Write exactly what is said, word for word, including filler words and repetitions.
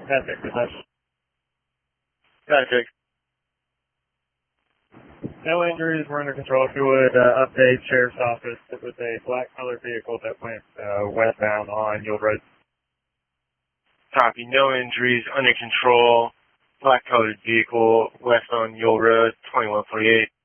Patrick, reception. Patrick. No injuries, we're under control. If you would uh, update Sheriff's Office, it was a black colored vehicle that went uh, westbound on Yield Road. Copy. No injuries, under control. Black colored vehicle, west on Yield Road, twenty-one forty-eight.